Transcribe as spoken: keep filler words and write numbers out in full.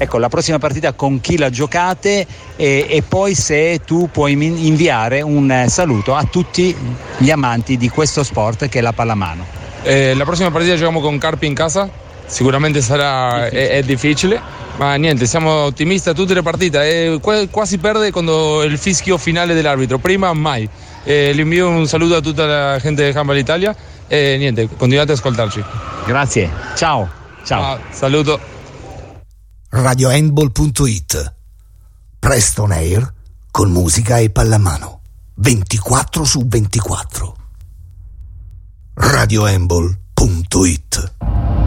ecco, la prossima partita con chi la giocate e, e poi se tu puoi inviare un saluto a tutti gli amanti di questo sport che è la pallamano. Eh, la prossima partita giochiamo con Carpi in casa, sicuramente sarà difficile. È, è difficile, ma niente, siamo ottimisti a tutte le partite e quasi perde quando il fischio finale dell'arbitro, prima mai. Eh, le invio un saluto a tutta la gente di Handball Italia e niente, continuate a ascoltarci. Grazie, ciao. Ciao. Ah, saluto. radio handball punto it. Presto on air con musica e pallamano ventiquattro su ventiquattro. radio handball punto it.